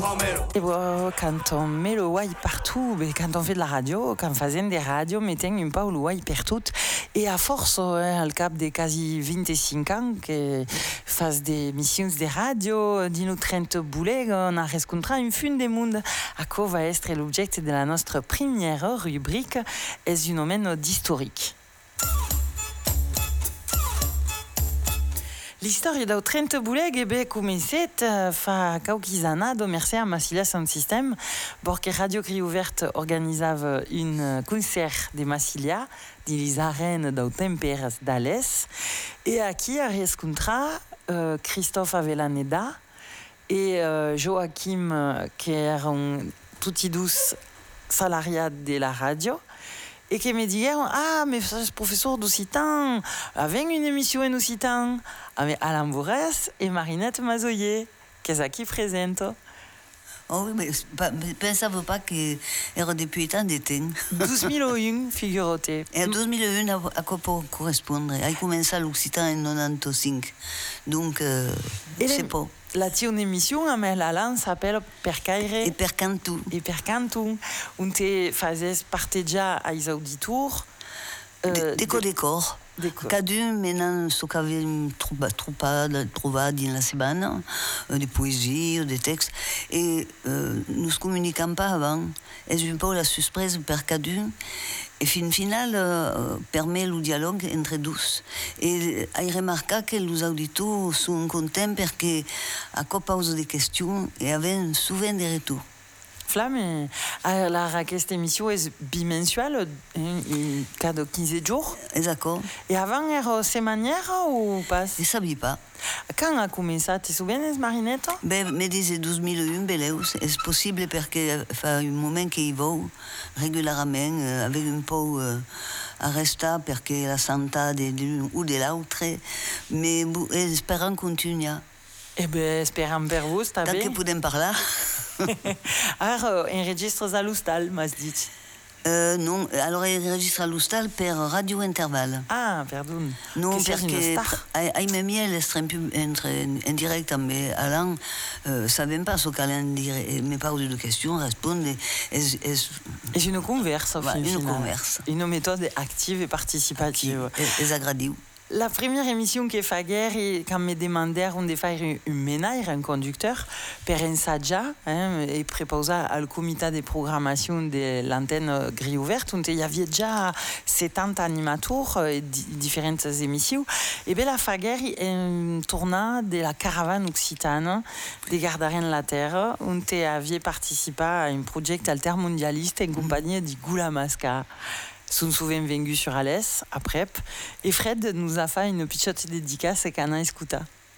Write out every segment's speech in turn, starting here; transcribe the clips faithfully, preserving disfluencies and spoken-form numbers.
Et bon, quand on met le wai partout, ben, quand on fait de la radio, quand on faisait des radios, mettons un peu le wai partout. Et à force, hein, au cap de quasi vingt-cinq ans, que fasse des émissions de radio, dino trente boulet, on a rencontré une fin de monde. À quoi va être l'objet de la notre première rubrique, est un domaine d'historique. L'histoire del trenta buleg è cominciata fa qualche anno grazie a Massilia Sound System, perché Radio Criuvert organizzava un concert de Massilia di Lisaren del Temperes d'Ales e a qui a riscontrato uh, Christophe Avellaneda e uh, Joachim, che erano tutti due salariati della radio. Et qui me disaient, ah, mais ce professeur d'Occitan avait une émission en Occitan avec Alain Bourès et Marinette Mazoyer, qui est qui présente. Oh oui, mais je ne pensais pas que era depuis tant de temps. douze mille un, figurez-vous. Et douze mille un, à quoi peut correspondre? A commencé l'Occitan en quatre-vingt-quinze. Donc, euh, je ne sais pas. La tienne émission, mais la langue s'appelle Percaire et Percantu. Et Percantu. On te faisait partager à les auditeurs. Euh, des décors. Cada maintenant ce qu'avait trouvé trouvé dans la semaine, des poésies, des textes, et euh, nous ne communiquons pas avant. Et un peu la surprise pour cada et fin final euh, permet le dialogue entre tous. Et j'ai remarqué que les auditeurs sont contents parce qu'à quoi pause des questions et avaient souvent des retours. Flamme, alors cette émission est bimensuelle, cada quinze jours. D'accord. Et avant, era semanière ou pas? Je ne savais pas. Quand a commencé? Tu te souviens, Marinette? Ben, me disait douze mille un, beleus. Est possible parce que fait un moment qu'il va régulièrement, avec un peu euh, à rester parce que la santé de l'une ou de l'autre, mais espérons continuer. Eh bien, espérons pour vous, c'est bien. Tant que pouvons parler. Alors, enregistres à l'Oustal, m'as dit? Euh, non, alors enregistre à l'Oustal per Radio Intervalle. Ah, pardon. Non, parce que ai même elle est en direct, mais Alain ne savait pas ce qu'elle me pose de questions, répondre. Et une converse, au ouais, final. Une converse. Une méthode active et participative. Et agréable. La première émission qui fait guerre, quand me demandèrent de faire un ménage, un conducteur, pour un Sadja, hein, et préposé au comité de programmation de l'antenne Grille Ouverte, où il y avait déjà soixante animateurs et différentes émissions. Et bien la Faguerre est un tournant de la caravane occitane des Gardarien de la Terre, où il avait participé à un projet altermondialiste en compagnie de Gula Masca. Sont souvent venus sur Alès, à Prep, et Fred nous a fait une petite dédicace qu'on a écoutée.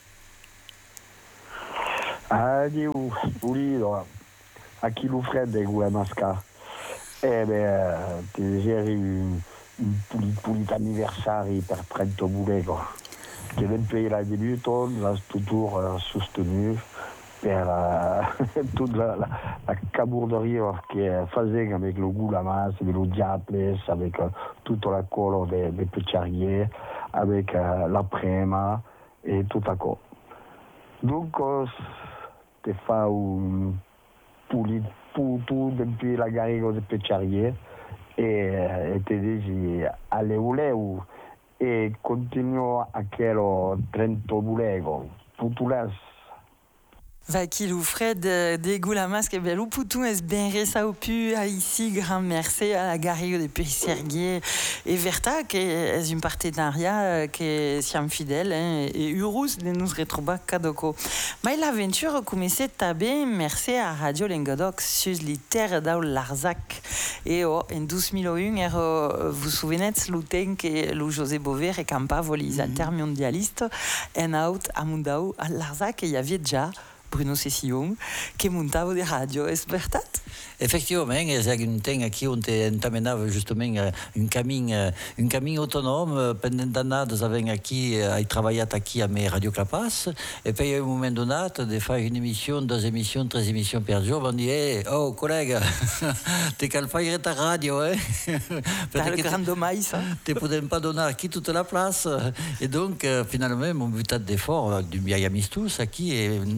Adieu, Pulido, a qui le Fred de Gula Masca. Eh bien, j'ai eu un pulit anniversaire per trenta Bulego, qui depuis la début, on a toujours soutenu per uh, toute la, la, la cabourderie che faisait avec le goût la masse, avec le diaples, avec uh, toute la couleur des, des péchariers, avec uh, la prema et tout à coup. Donc, uh, tu fais un poulet tout depuis la garrigue des péchariers et tu dis allez où l'est et continue à quel trenta boulego, tout laisse. Va qui lou Fred des Goulamas que belou poutou es bien resa au pu à ici grand merci à la garrigue des Pécheriers et Verta qui est une partenariat que siamo fidèles hein, et Urus de nous retrouver cadoko. Mais l'aventure commençait tabé merci à Radio Languedoc sur les terres d'Aul Larzac et oh, en douze mille un er, vous souvenez le temps que le José Bové recampava les altermondialistes en out à Mundau à Larzac et il y avait déjà Bruno Cessillon, qui montava des radios, est-ce verdad? Effectivement, c'est un temps qui on entaminava justement un camin, un camin autonome. Pendant d'années, nous avons aquí, travaillé aquí à mes Radio Clapas. Et puis, à un moment donné, de faire une émission, deux émissions, trois émissions par jour, on dit, hey, oh, collègue, tu qu'à faire ta radio, hein? T'as le grand dommage, ça. Tu ne peux pas donner aquí toute la place. Et donc, finalement, mon but d'effort, du bien tous, aquí,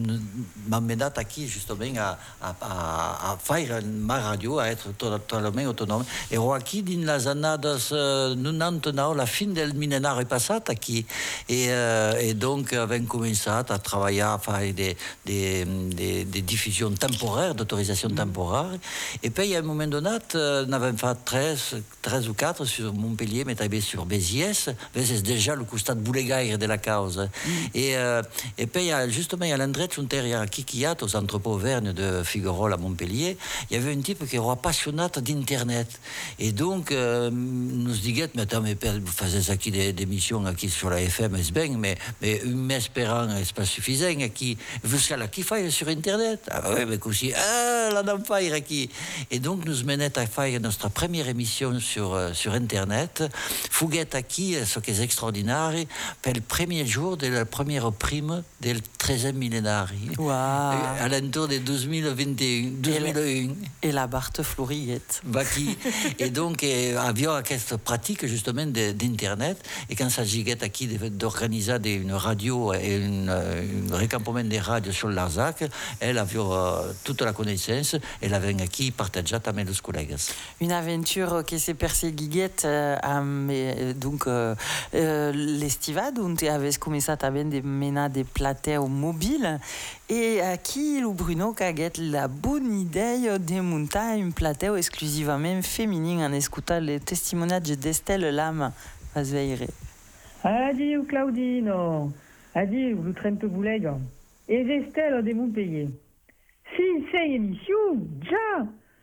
m'emmenat aquí justament a, a, a, a faire ma radio, a être totalment autonome. Ero aquí dins les anades noranta-nou, la fin del mil·lenari passat aquí, i, eh, i donc vam començat a treballar, a fer de, de, de, de difusió temporaire, d'autorisation temporaire, i puis à un moment donat n'avem fet tres, tres o quatre sur Montpellier, mais també sur Béziers, és déjà le costat bolegaire de la causa. Mm. Et, euh, et puis, justement, à l'endroit où il y a Kikiat, aux entrepôts Vergne de Figuerolles à Montpellier, il y avait un type qui était passionné d'Internet. Et donc, euh, nous disait, mais attends, mais vous faites aquí des, des missions aquí sur la F M, c'est bien, mais, mais un mes par an, c'est pas suffisant. Aquí, vous savez, qui fait sur Internet? Ah oui, mais aussi, ah, là, on fait aquí. Et donc, nous menons à faire notre première émission sur, euh, sur Internet. Fouguette aquí, ce qui est extraordinaire, per le premier jour de la première prime del treizième millenari. Wow. À l'entour de douze mille vingt et un. douze mille un. Et la Barthe Flourillette. Et donc, eh, avions cette pratique justement d'Internet. Et quand il s'agissait aquí d'organiser une radio et un recampement des radios sur l'Arzac, elle avait euh, toute la connaissance et elle avait aquí partagé avec les collègues. Une aventure qui s'est perséguée euh, à, donc, euh, euh, l'estivade, où tu avais commencé à mener des plateaux mobiles. Et aquí, le Bruno a eu la bonne idée de monter un plateau exclusivement féminin en écoutant les témoignages d'Estelle Lam. Vas-y. Adieu Claudino, adieu le Trente Boulega. Et Estelle de Montpellier. Si c'est émission, déjà.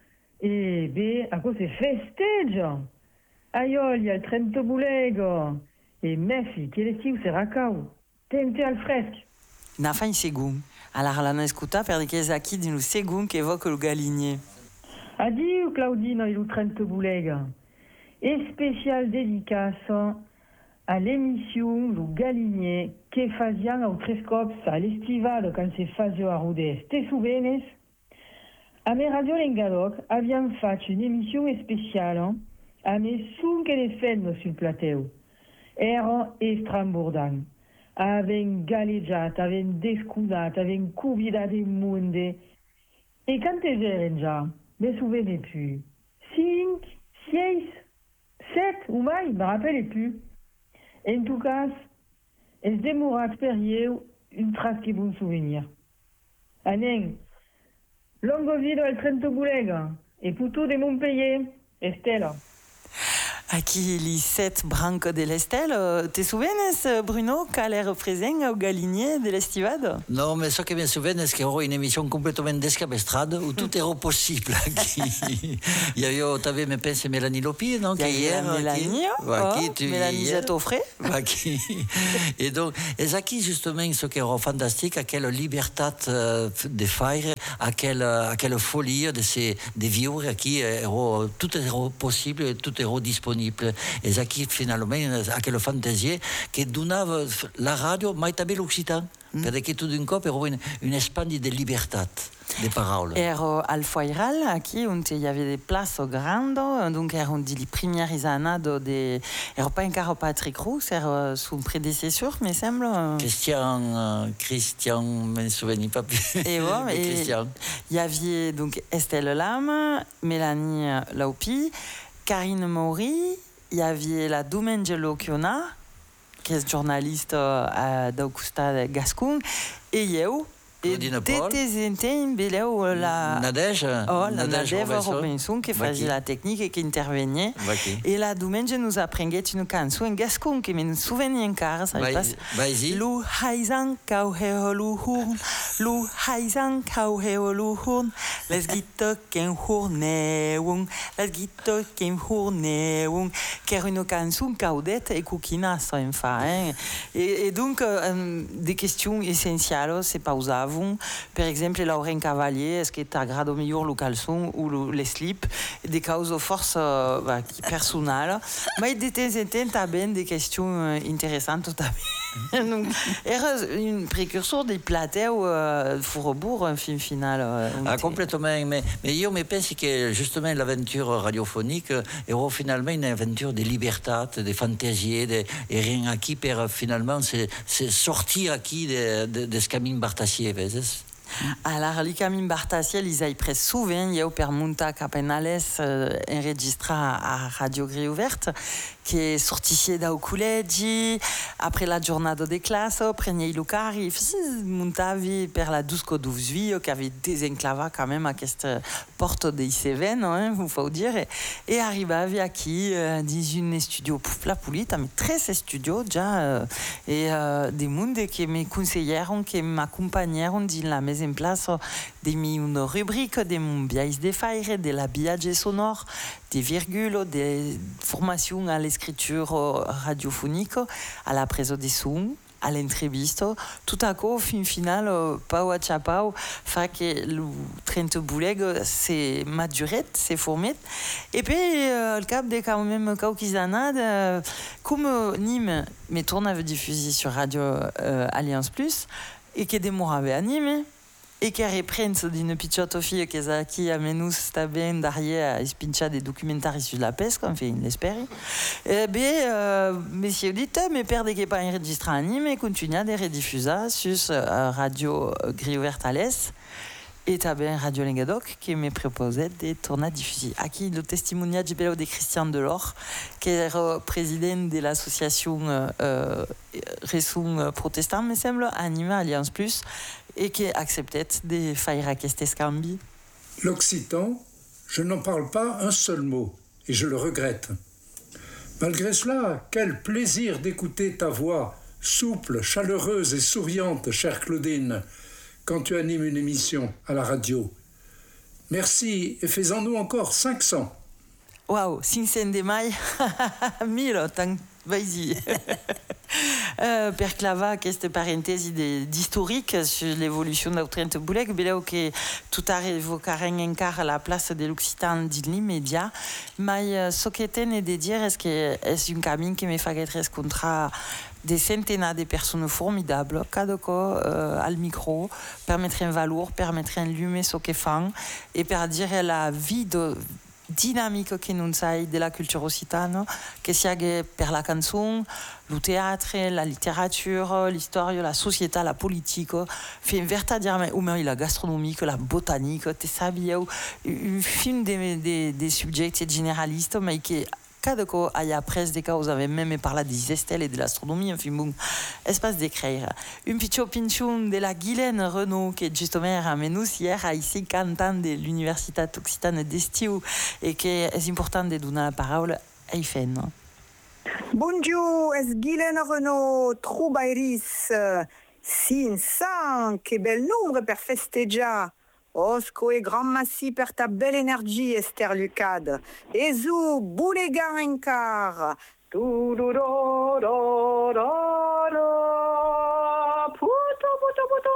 Et bien, à cause c'est festage. Aïe, il y a le Trente Boulega. Et Mefi, quel est-il, c'est Racao. Tente al fresque. Na fa un segon. Alors, l'on a écouté per de quelques acquis d'un segon qui évoque le galinier. Adieu, Claudine, et le Trente Boulega. Et spécial dédicace à l'émission Le Galinier qui faisait au Trescops à l'estivale quand c'est faisait à Rodez. Te souviens? À mes radios Lengadoc, avions fait une émission spéciale hein, à mes sons que les fêtes sur le plateau. Erano estrambourdants. Avec galejat, avec descudat, avec convidat du monde. Et quand ils étaient déjà, je me souvenais plus. Cinq, six, sept, ou mai, je ne me rappelais plus. En tout cas, es demorat perrier une trace qui vous souvenir. Anen, longue vie de Trente Boulega, et Poutou de Montpellier, Estelle. Aquí les sept branques de l'Estelle. Te souviens, Bruno, qu'elle est représentée au Galinier de l'estivade? Non, mais ce que je me souviens, c'est qu'il y aura une émission complètement descabestrade où tout est possible. Il y avait, tu avais, je pense, Mélanie Lopi, non? Il y a hier, Mélanie, qui, oh, qui, tu, Mélanie Zatoffré. Et donc, et ça qui, justement, ce qui est fantastique, à quelle liberté de faire, à quelle, à quelle folie de, ces, de vivre, qui tout est possible, tout est disponible. Et ça qui, finalement, à quelle fantaisie, qui donnait la radio, mais també l'Occitan. Mm. Parce que tout d'un coup, il y avait une, une espèce de liberté de parole. Et al Foiral, aquí, où il y avait des places grandes, donc on dit les premières années de... Era pas encore Patrick Roux, era son prédécesseur, me semble. Christian, euh, Christian, je ne me souviens pas plus. Et bon, il y avait donc Estelle Lam, Mélanie Laupi, Karine Maury, il y avait la Domengelo Chiona, qui est journaliste euh, d'Augusta Gascon, et Yeo. Et c'était la Nadège, oh, la Nadège Robinson qui faisait la technique et qui intervenait. Vaki. Et la Domenge nous apprenait une chanson en gascon qui me souvenait encore. Ça passe. Lu haizan kauheo luhurn, lu haizan kauheo luhurn, les guitos ken hurneung, les guitos ken hurneung, qui est une chanson caudette et coquina ça enfin. Et, et donc euh, des questions essentielles, c'est pas usable. Par exemple, Lauren Cavalier, est-ce que tu agrade au meilleur le caleçon ou le, les slips? Des causes force euh, bah, personnelles. Mais de temps en temps, tu as bien des questions euh, intéressantes. Donc, est une précurseur des plateaux euh, Fourrebourg, un film final. Euh, ah, complètement. Mais, mais je me pense que justement l'aventure radiophonique est finalement une aventure de liberté, de fantaisie, de, et rien acquis pour finalement c'est sortir acquis de, de, de ce camin bartassier. Alors, li camin bartasiel, ils aillent presque souvent, il y a per munta capenales euh, enregistré à Radio Grille Ouverte, qui est sorti da au collegi, après la journée de classe, prenait le car, il montavi per la douze douze qui avait désenclavé quand même à cette porte de I C V N, hein, vous faut dire, et, et arrivavi aquí, euh, dans une studio la pulita, mais très studio déjà, euh, et euh, des mondes qui me conseillaient, qui m'accompagnaient dans la maison en place des mi une rubrique, des biais de faire, de l'habillage sonore, des virgules, des formations à l'écriture radiophonique, à la prise des sons, à l'entrevista. Tout à coup, fin final, pau a chapau, fait que le trente bouleg, c'est maduré, c'est formé. Et puis, euh, le cap de quand même quelques années, comme Nîmes, mais tourne avait diffusé sur Radio euh, Alliance Plus, et que des mots avaient animé. Et qui reprennent d'une petite fille qui est qui a menou staben derrière à spincha des documentaires sur la pêche comme fait une l'espère. Et bien euh, messieurs auditeurs mais perdez qui pas enregistré anime et continue à les rediffuser sur euh, Radio Grille Ouverte à l'Est et bien Radio Languedoc qui me proposait des tournées diffusées. Aquí le testimonial de Christian Delors qui est président de l'association euh, Resum Protestant me semble animé Alliance Plus et qui acceptait de faire à Kestescambi. L'occitan, je n'en parle pas un seul mot, et je le regrette. Malgré cela, quel plaisir d'écouter ta voix, souple, chaleureuse et souriante, chère Claudine, quand tu animes une émission à la radio. Merci, et fais-en-nous encore cinq cents. Waouh, cinq cents de mailles, mille, tant vas-y. Euh, per clava questa parentesi d'historique sur l'évolution de trente bouleg, beleu que tout arrive encara la place de l'Occitan de l'immédiat, mais ce que t'en de dire est que c'est un camin qui me fait contre des centaines de personnes formidables, cada co euh, al micro, permettre un valeur, permettre un lume ce que font, et per dire la vie de dynamique che non sai della cultura occitana, che sia per la canzone, le théâtre, la littérature, l'histoire, la société, la politique, fait vertadirement, ou même la gastronomie, la botanique, tu sais, un film des des des sujets généralistes, mais qui cada co aia pres de causa avem même parlat des estelles et de l'astronomie, enfin bon, espace d'écrire. Un petit pinchon de la Guylaine Renaud, qui est justement a menus hier ici cantant de l'Université Occitane d'Estiu et qui est important de donner la parole à Ifen. Bonjour, es Guylaine Renaud, Troubairis, cinq che bel nombre per festeggiare. Osco e grand massi per ta belle énergie, Esther Lucade. Ezou, boulega encar. Tu do do do do do. Puto puto puto.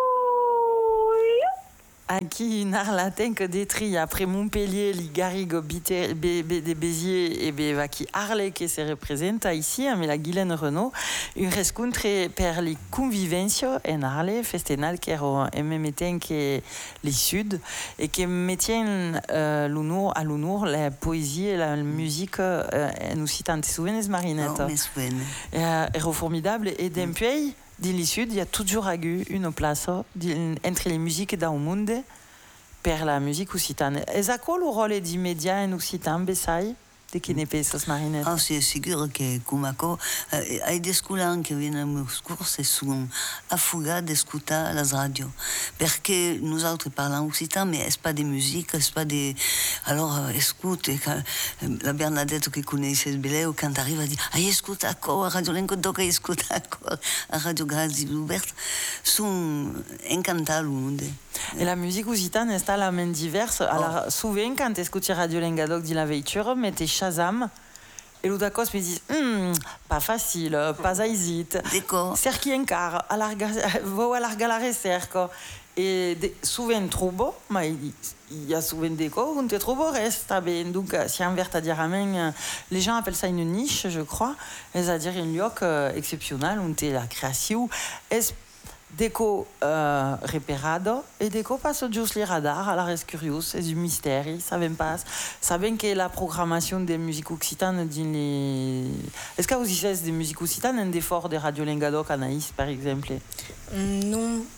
Aquí nar latin que détruit après Montpellier, les Garrigues, des Béziers et be qui Arles qui se représente ici, mais la Guylaine Renaud, une rencontre per les convivences en Arles, festenal qui est en même temps que les Sud et qui mettent euh, l'honneur à l'honneur la poésie et la musique euh, en Occitanie. Souvenirs Marinette. Non, mais souvenirs. Euh, est formidable et d'un pays. Dans le sud, il y a toujours eu une place entre les musiques dans le monde pour la musique occitane. Est-ce que le rôle des médias en occitan, Bessai, de qui n'est pas ce marinette? Ah, c'est sûr que, comme il y a des scolaires qui viennent à mes cours, c'est souvent affogat d'écouter la radio. Parce que nous autres parlons occitan, mais ce n'est pas des musiques, ce n'est pas des. Alors, écoute, la Bernadette qui connaît ces billets, quand arrive à dire, ah, écoute encore, à Radio Languedoc, écoute encore, à Radio Grille Ouverte, sont encantés le monde. Et la musique occitane est la même diverse. Oh. Alors, souvent, quand tu écoutes Radio Languedoc de la voiture, mais tu Shazam, et l'autre me dit, hm, pas facile, pas hésite. D'accord. Cerchi encar, va allargare cerco. Et de, souvent trop beau, mais il y a souvent des cas où tu es trop beau, reste. Donc, si on veut dire amen, les gens appellent ça une niche, je crois. C'est-à-dire un lieu exceptionnel où tu es la création. Deco euh, reperado et deco passe juste les radars à la res curieux, c'est du mystère, ça vient pas. Ça vient que la programmation des musiques occitanes dit les. Est-ce que vous savez des musiques occitanes un effort de Radio Languedoc Anaïs par exemple? Non,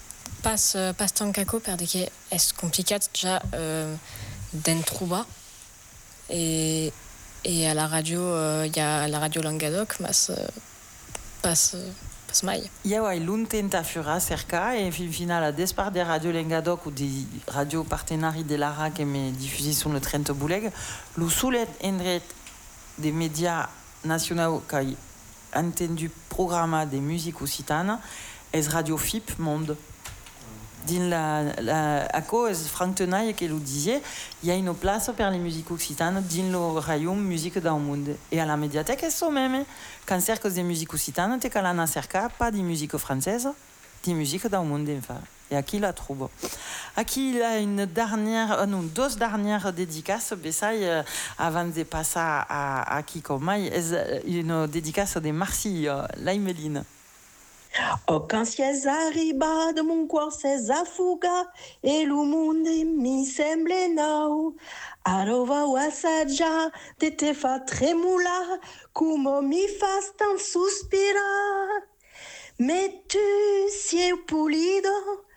pas, pas tancaco perché è complicato già uh, dentro ba e, e alla radio il uh, y a la radio Languedoc mas uh, pas uh, pas mai. Ia hai l'untenta fura cerca e fin final a despart de radio Languedoc ou des radio partenari de l'Ara che me diffusi sur le Trento Buleg lo sulet endret des médias nationaux qui entendu programma de musique occitane es Radio F I P Monde. Din la, la, a cause Franck Tenaille che lo disait, il y a une place pour les musiques occitanes din le rayon musique dans le monde. Et à la médiathèque, c'est ça même. Quand cerques des musiques occitanes, t'es qu'à la cerca, pas des musiques françaises, des musiques dans le monde. Enfin. Et à qui la trouve? À qui il a une dernière, euh, non, deux dernières dédicaces, Bessaï, euh, avant de passer à, à qui comme moi, une dédicace de Marcy, euh, Laimeline. Oh, quand si es arriba de mon cuore ses affuga e lo mondo mi semble nou. Arova o assaggia de te fa tremular come mi fas tan suspirar. Mais tu si es pulido